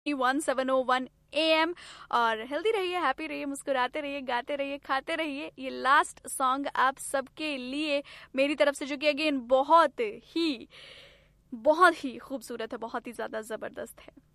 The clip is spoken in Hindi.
1701 AM। और हेल्दी रहिए, हैप्पी रहिए, मुस्कुराते रहिए, गाते रहिए, खाते रहिए। ये लास्ट सॉन्ग आप सबके लिए मेरी तरफ से, जो कि अगेन बहुत ही खूबसूरत है, बहुत ही ज्यादा जबरदस्त है।